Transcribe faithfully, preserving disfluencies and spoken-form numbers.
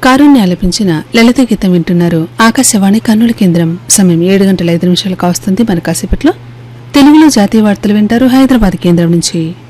కారుణ్య ఆలపించిన లలిత గీతం వింటున్నారు. ఆకాశవాణి కర్నూలు కేంద్రం. సమయం ఏడు గంటల ఐదు నిమిషాలకు వస్తుంది. మన కాసేపట్లో తెలుగులో జాతీయ వార్తలు వింటారు హైదరాబాద్ కేంద్రం నుంచి.